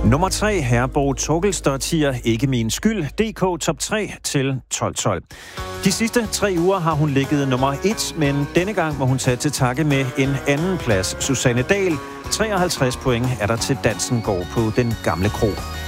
Nummer 3, Herborg Torkelstørtier, ikke min skyld, DK top 3 til 12-12. De sidste 3 uger har hun ligget nummer 1, men denne gang må hun tage til takke med en anden plads. Susanne Dahl, 53 point er der til Dansen går på den gamle kro.